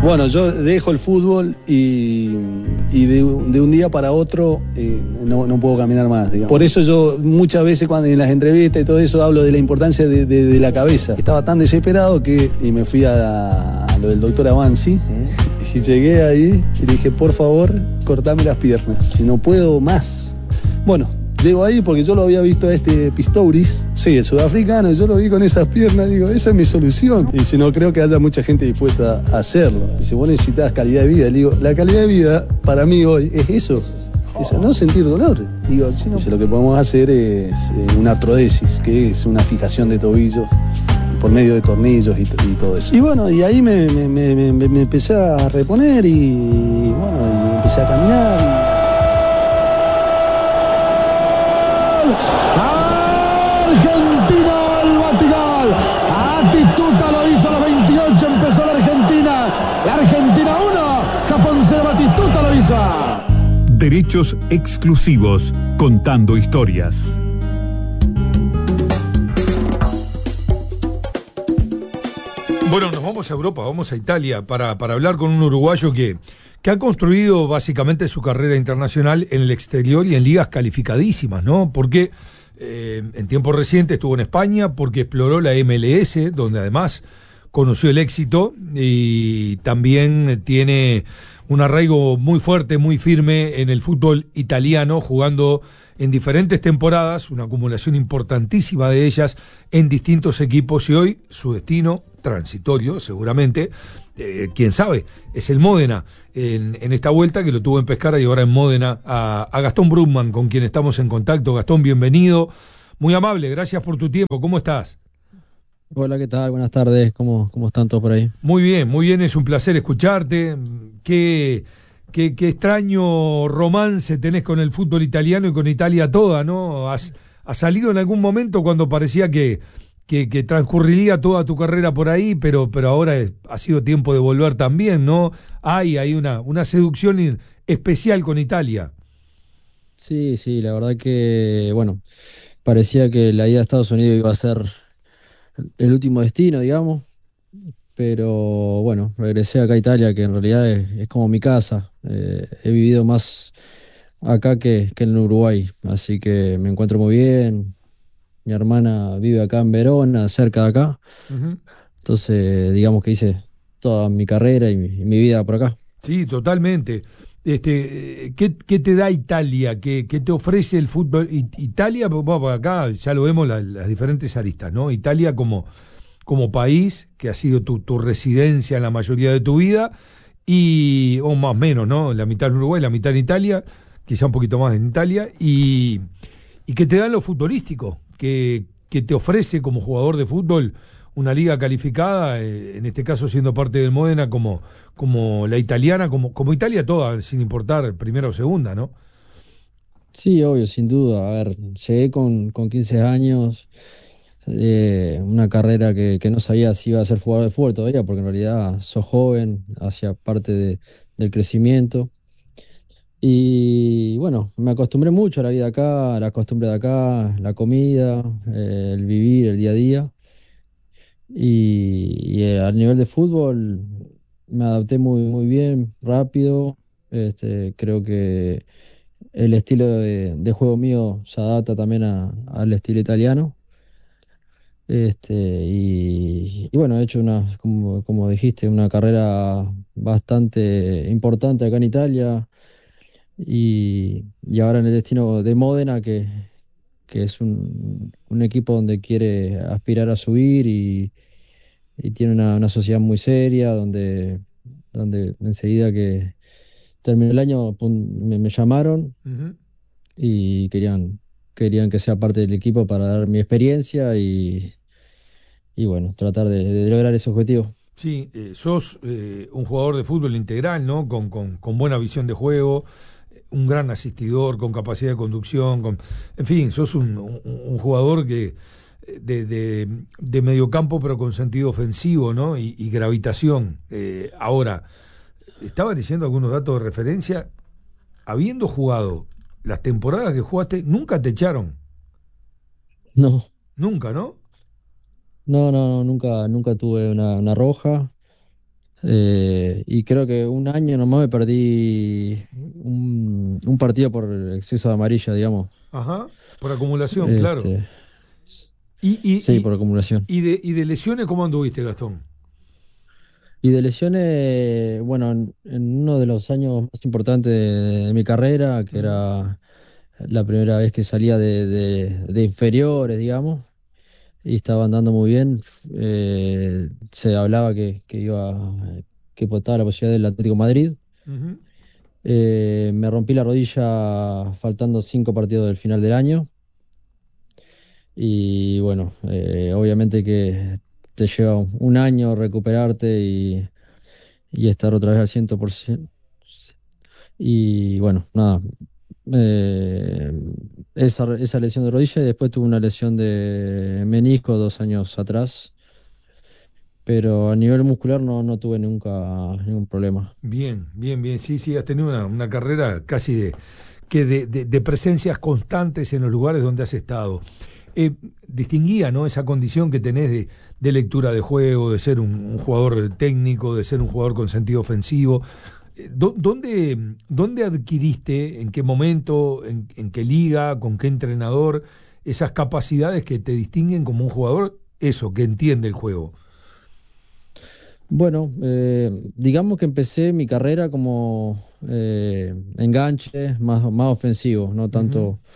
Bueno, yo dejo el fútbol y de un día para otro no puedo caminar más, digamos. Por eso yo muchas veces cuando en las entrevistas y todo eso hablo de la importancia de la cabeza. Estaba tan desesperado y me fui a lo del doctor Avanzi y llegué ahí y le dije, por favor, cortame las piernas, si no puedo más. Bueno, llego ahí porque yo lo había visto a Pistorius, sí, el sudafricano, yo lo vi con esas piernas, digo, esa es mi solución. Y si no, creo que haya mucha gente dispuesta a hacerlo. Dice, vos necesitas calidad de vida. Le digo, la calidad de vida para mí hoy es eso, es no sentir dolor. Digo, si no, lo que podemos hacer es una artrodesis, que es una fijación de tobillos por medio de tornillos y todo eso. Y bueno, y ahí me empecé a reponer y bueno, y empecé a caminar. Argentina al batigol. Batistuta lo hizo a los 28, empezó la Argentina. La Argentina 1, Japón 0, Batistuta lo hizo. Derechos exclusivos, contando historias. Bueno, nos vamos a Europa, vamos a Italia para hablar con un uruguayo que ha construido básicamente su carrera internacional en el exterior y en ligas calificadísimas, ¿no? Porque en tiempo reciente estuvo en España, porque exploró la MLS, donde además conoció el éxito y también tiene un arraigo muy fuerte, muy firme en el fútbol italiano, jugando en diferentes temporadas, una acumulación importantísima de ellas en distintos equipos, y hoy su destino transitorio, seguramente, quién sabe, es el Módena, en esta vuelta que lo tuvo en Pescara y ahora en Módena, a Gastón Brugman, con quien estamos en contacto. Gastón, bienvenido, muy amable, gracias por tu tiempo, ¿cómo estás? Hola, ¿qué tal? Buenas tardes, ¿cómo están todos por ahí? Muy bien, es un placer escucharte. Qué extraño romance tenés con el fútbol italiano y con Italia toda, ¿no? ¿Has salido en algún momento cuando parecía que transcurriría toda tu carrera por ahí, pero ahora ha sido tiempo de volver también, ¿no? Hay una seducción especial con Italia. Sí, la verdad que, bueno, parecía que la ida a Estados Unidos iba a ser el último destino, digamos, pero bueno, regresé acá a Italia, que en realidad es como mi casa. He vivido más acá que en Uruguay, así que me encuentro muy bien. Mi hermana vive acá en Verona, cerca de acá. Uh-huh. Entonces, digamos que hice toda mi carrera y mi vida por acá. Sí, totalmente. ¿Qué te da Italia? ¿Qué te ofrece el fútbol? Italia, bueno, acá ya lo vemos las diferentes aristas, ¿no? Italia como país, que ha sido tu residencia en la mayoría de tu vida, o más o menos, ¿no? La mitad en Uruguay, la mitad en Italia, quizá un poquito más en Italia, y que te da lo futbolístico, que te ofrece como jugador de fútbol una liga calificada, en este caso siendo parte del Módena, como la italiana, como Italia toda, sin importar primera o segunda, ¿no? Sí, obvio, sin duda. A ver, llegué con 15 años, una carrera que no sabía si iba a ser jugador de fútbol todavía, porque en realidad sos joven, hacía parte del crecimiento. Y bueno, me acostumbré mucho a la vida acá, a la costumbre de acá, la comida, el vivir, el día a día. Y al nivel de fútbol me adapté muy bien, rápido. Creo que el estilo de juego mío se adapta también al estilo italiano. Y bueno, he hecho como dijiste, una carrera bastante importante acá en Italia. Y ahora en el destino de Módena, que es un equipo donde quiere aspirar a subir y tiene una sociedad muy seria, donde enseguida que terminó el año me llamaron. Uh-huh. Y querían que sea parte del equipo para dar mi experiencia y bueno, tratar de lograr ese objetivo. Sí, sos un jugador de fútbol integral, ¿no? Con buena visión de juego, un gran asistidor, con capacidad de conducción, en fin, sos un jugador que de mediocampo, pero con sentido ofensivo, ¿no? Y gravitación. Ahora, estaba diciendo algunos datos de referencia. Habiendo jugado las temporadas que jugaste, nunca te echaron. No, Nunca, ¿no? no, nunca tuve una roja. Y creo que un año nomás me perdí un partido por exceso de amarilla, digamos. Ajá, por acumulación, claro. Este, Y, y, sí, por y, acumulación. y de lesiones, ¿cómo anduviste, Gastón? Y de lesiones, bueno, en uno de los años más importantes de mi carrera, que Ujú, era la primera vez que salía de inferiores, digamos, y estaba andando muy bien, se hablaba que estaba la posibilidad del Atlético Madrid. ujú. Me rompí la rodilla faltando 5 partidos del final del año. Y bueno, obviamente que te lleva un año recuperarte y estar otra vez al 100%. Y bueno, nada, eh, esa lesión de rodilla y después tuve una lesión de menisco 2 años atrás, pero a nivel muscular no tuve nunca ningún problema. Bien, bien, bien. Sí, sí, has tenido una carrera casi de presencias constantes en los lugares donde has estado. Eh, Distinguía, ¿no? Esa condición que tenés de lectura de juego, de ser un jugador técnico, de ser un jugador con sentido ofensivo. ¿Dónde adquiriste, en qué momento, en qué liga, con qué entrenador, esas capacidades que te distinguen como un jugador, eso, que entiende el juego? Bueno, digamos que empecé mi carrera como enganche más ofensivo, no Ujú, tanto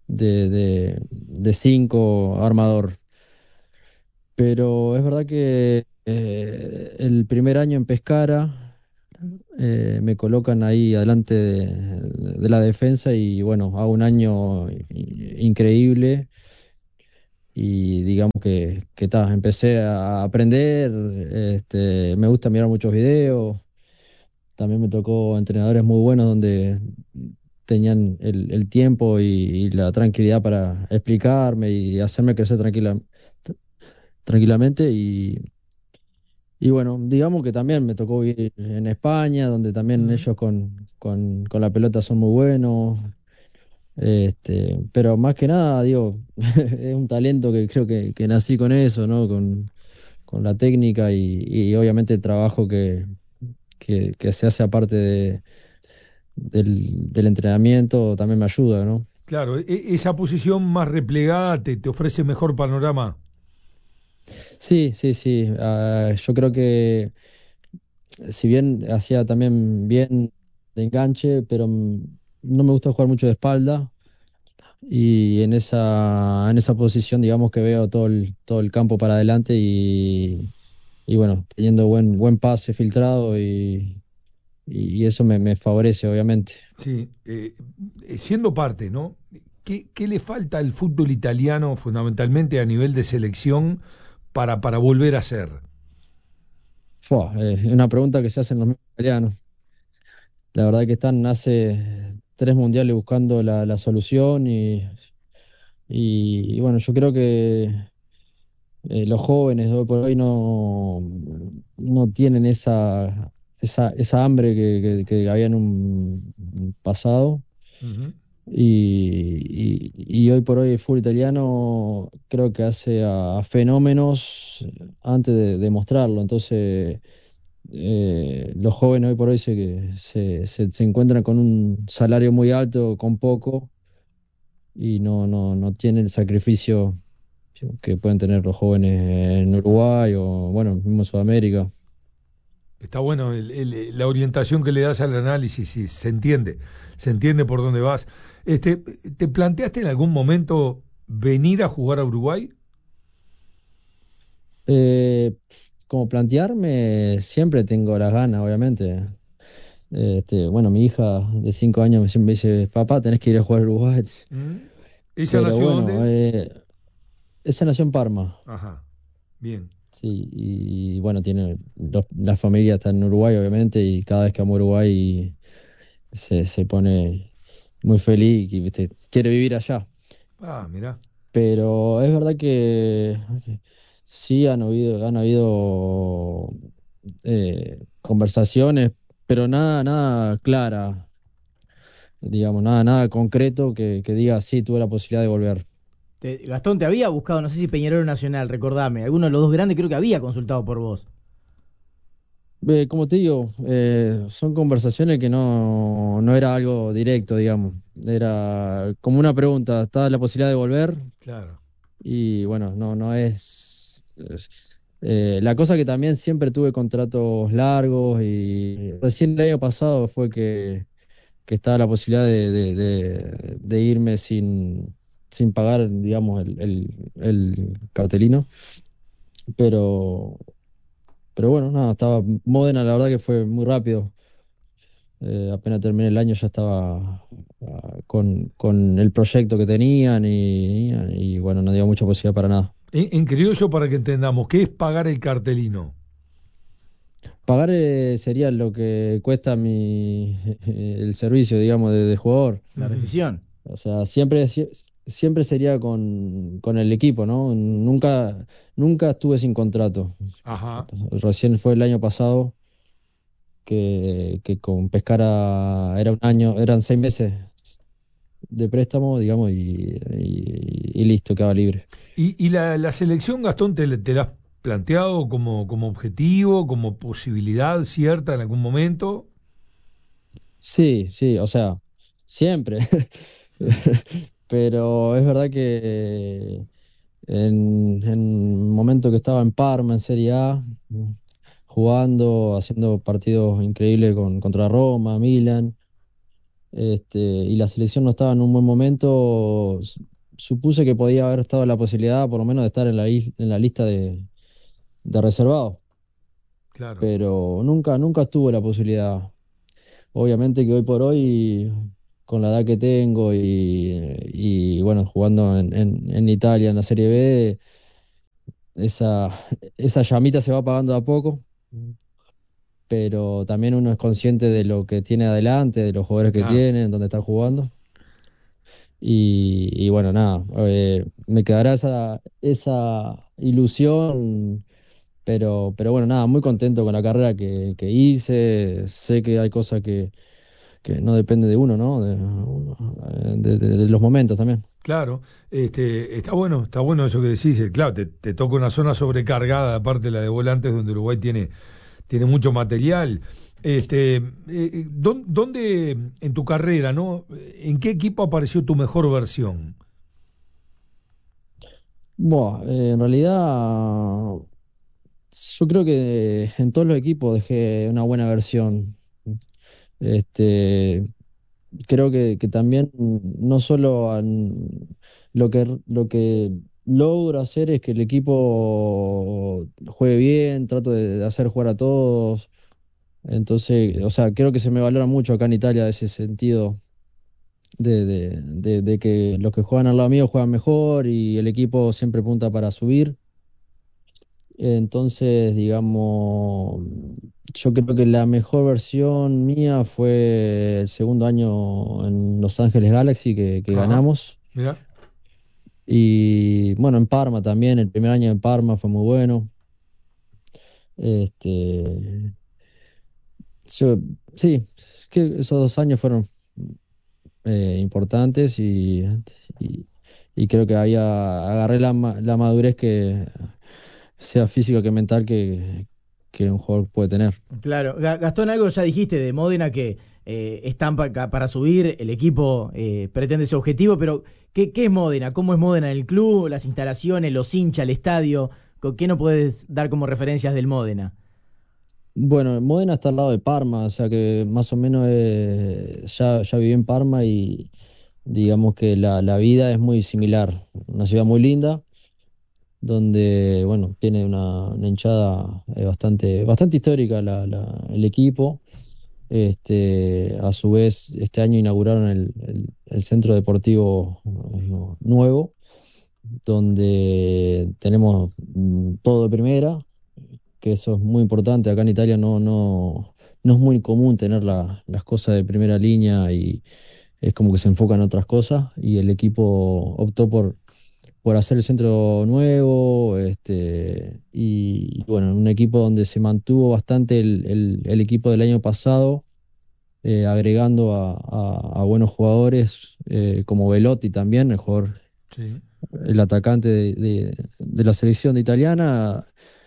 de cinco armador. Pero es verdad que el primer año en Pescara me colocan ahí adelante de la defensa y bueno, hago un año increíble y digamos que empecé a aprender, me gusta mirar muchos videos, también me tocó entrenadores muy buenos donde tenían el tiempo y la tranquilidad para explicarme y hacerme crecer tranquilamente y bueno, digamos que también me tocó vivir en España, donde también ujú. ellos con la pelota son muy buenos. Pero más que nada, digo, es un talento que creo que nací con eso, ¿no? Con la técnica y obviamente el trabajo que se hace aparte del entrenamiento también me ayuda, ¿no? Claro, esa posición más replegada te ofrece mejor panorama. Sí, sí, sí. Yo creo que si bien hacía también bien de enganche, pero no me gusta jugar mucho de espalda. Y en esa posición, digamos que veo todo el campo para adelante y bueno, teniendo buen pase filtrado y eso me favorece, obviamente. Sí, siendo parte, ¿no? ¿Qué le falta al fútbol italiano fundamentalmente a nivel de selección para volver a ser? Es una pregunta que se hacen los mismos italianos. La verdad que están hace 3 mundiales buscando la solución y bueno, yo creo que los jóvenes de hoy por hoy no tienen esa hambre que había en un pasado. Ujú. Y hoy por hoy el fútbol italiano creo que hace a fenómenos antes de mostrarlo. Entonces, los jóvenes hoy por hoy se encuentran con un salario muy alto, con poco, y no tienen el sacrificio que pueden tener los jóvenes en Uruguay o, bueno, mismo en Sudamérica. Está bueno la orientación que le das al análisis, sí, se entiende por dónde vas. ¿Te planteaste en algún momento venir a jugar a Uruguay? Eh, Como plantearme, siempre tengo las ganas, obviamente. Bueno, mi hija de 5 años siempre me dice, papá, tenés que ir a jugar a Uruguay. ¿Mm? ¿Ella Pero nació bueno, dónde? esa nació en Parma, Ajá, bien. sí, y bueno, la familia está en Uruguay, obviamente, y cada vez que amo Uruguay se pone muy feliz y ¿viste? Quiere vivir allá. Ah, mirá. Pero es verdad que sí han habido conversaciones, pero nada clara, digamos, nada concreto que diga sí, tuve la posibilidad de volver. Gastón, te había buscado, no sé si Peñarol o Nacional, recordame. Alguno de los dos grandes creo que había consultado por vos. Como te digo, son conversaciones que no era algo directo, digamos. Era como una pregunta, ¿está la posibilidad de volver? Claro. Y bueno, no la cosa que también siempre tuve contratos largos y recién el año pasado fue que estaba la posibilidad de irme sin pagar, digamos, el cartelino. Pero, pero bueno, nada, estaba Módena, la verdad que fue muy rápido. Apenas terminé el año ya estaba con el proyecto que tenían y bueno, no dio mucha posibilidad para nada. En criollo, para que entendamos, ¿qué es pagar el cartelino? Pagar sería lo que cuesta el servicio, digamos, de jugador. La rescisión. O sea, siempre sería con el equipo, ¿no? Nunca estuve sin contrato. Ajá. Recién fue el año pasado que con Pescara era un año, eran 6 meses de préstamo, digamos, y listo, quedaba libre. ¿Y la selección, Gastón, te la has planteado como objetivo, como posibilidad cierta en algún momento? Sí, sí, o sea, siempre. Pero es verdad que en el momento que estaba en Parma, en Serie A, jugando, haciendo partidos increíbles contra Roma, Milan, y la selección no estaba en un buen momento, supuse que podía haber estado la posibilidad, por lo menos, de estar en la lista de reservados, Claro. pero nunca tuve la posibilidad. Obviamente que hoy por hoy, con la edad que tengo y bueno, jugando en Italia, en la Serie B, esa, esa llamita se va apagando de a poco, pero también uno es consciente de lo que tiene adelante, de los jugadores que Claro. tienen, dónde están jugando. Y bueno, nada, me quedará esa ilusión, pero bueno, nada, muy contento con la carrera que hice. Sé que hay cosas que no dependen de uno, ¿no? De los momentos también. Claro, está bueno eso que decís. Claro, te toca una zona sobrecargada, aparte de la de volantes, donde Uruguay tiene mucho material. ¿Dónde en tu carrera, ¿no? ¿En qué equipo apareció tu mejor versión? Buah, en realidad, yo creo que en todos los equipos dejé una buena versión. Este, creo que también no solo lo que logro hacer es que el equipo juegue bien, trato de hacer jugar a todos. Entonces, o sea, creo que se me valora mucho acá en Italia ese sentido de que los que juegan al lado mío juegan mejor y el equipo siempre punta para subir. Entonces, digamos, yo creo que la mejor versión mía fue el segundo año en Los Ángeles Galaxy que Ajá, ganamos. mira, Y bueno, en Parma también, el primer año en Parma fue muy bueno. Este, yo, sí, es que esos 2 años fueron importantes y, y creo que agarré la madurez que sea física que mental que un jugador puede tener. Claro, Gastón, algo ya dijiste de Módena que están para subir, el equipo pretende ese objetivo, pero ¿qué es Módena? ¿Cómo es Módena el club, las instalaciones, los hinchas, el estadio? ¿Qué no puedes dar como referencias del Módena? Bueno, Módena está al lado de Parma, o sea que más o menos ya viví en Parma y digamos que la vida es muy similar. Una ciudad muy linda, donde, bueno, tiene una hinchada bastante histórica el equipo. A su vez, este año inauguraron el centro deportivo nuevo, donde tenemos todo de primera, que eso es muy importante. Acá en Italia no es muy común tener las cosas de primera línea y es como que se enfocan en otras cosas y el equipo optó por hacer el centro nuevo, y bueno, un equipo donde se mantuvo bastante el equipo del año pasado, agregando a buenos jugadores, como Velotti también, sí. el atacante de la selección de italiana.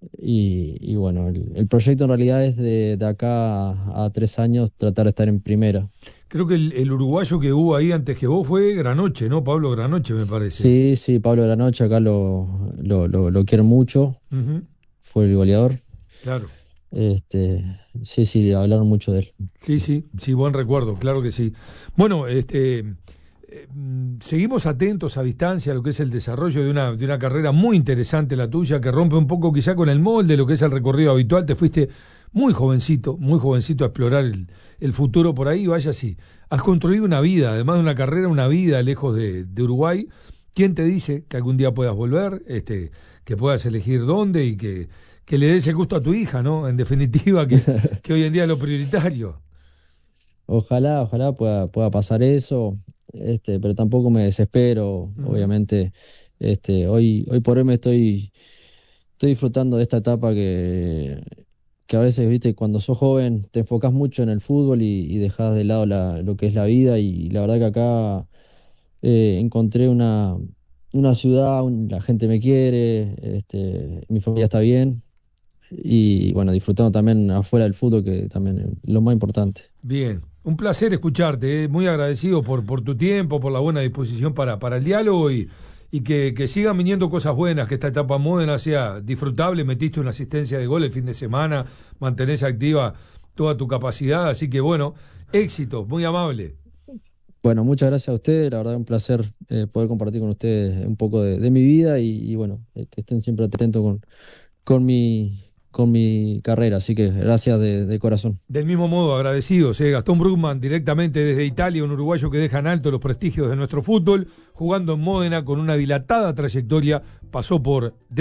Y bueno, el proyecto en realidad es de acá a 3 años tratar de estar en primera. Creo que el uruguayo que hubo ahí antes que vos fue Granoche, ¿no? Pablo Granoche, me parece. Sí, sí, Pablo de la Noche acá lo quiero mucho, Ujú, fue el goleador. claro. Este, sí, sí, hablaron mucho de él. Sí, sí, sí, buen recuerdo, claro que sí. Bueno, seguimos atentos a distancia a lo que es el desarrollo de una carrera muy interesante la tuya, que rompe un poco quizá con el molde de lo que es el recorrido habitual. Te fuiste muy jovencito a explorar el futuro por ahí. Vaya, sí, has construido una vida, además de una carrera, una vida lejos de Uruguay. ¿Quién te dice que algún día puedas volver, que puedas elegir dónde y que le des el gusto a tu hija, ¿no? En definitiva, que hoy en día es lo prioritario. Ojalá pueda pasar eso, pero tampoco me desespero, Ujú. obviamente. Hoy por hoy estoy disfrutando de esta etapa que a veces, viste, cuando sos joven te enfocás mucho en el fútbol y dejás de lado lo que es la vida y la verdad que acá encontré una ciudad, la gente me quiere, mi familia está bien y bueno, disfrutando también afuera del fútbol que también es lo más importante. Bien, un placer escucharte, muy agradecido por tu tiempo, por la buena disposición para el diálogo y que sigan viniendo cosas buenas, que esta etapa Módena sea disfrutable. Metiste una asistencia de gol el fin de semana, mantenés activa toda tu capacidad, así que bueno, éxito, muy amable. Bueno, muchas gracias a ustedes, la verdad un placer poder compartir con ustedes un poco de mi vida y bueno, que estén siempre atentos con mi carrera, así que gracias de corazón. Del mismo modo, agradecidos, Gastón Brugman, directamente desde Italia, un uruguayo que deja en alto los prestigios de nuestro fútbol, jugando en Módena con una dilatada trayectoria, pasó por